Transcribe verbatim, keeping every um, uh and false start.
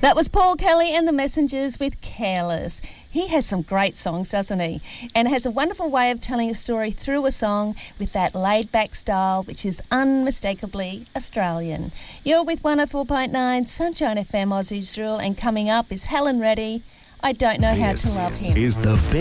That was Paul Kelly and the Messengers with Careless. He has some great songs, doesn't he? And has a wonderful way of telling a story through a song with that laid-back style, which is unmistakably Australian. You're with one oh four point nine Sunshine F M Oz Israel, and coming up is Helen Reddy. I Don't Know How to Love Him. Is the best.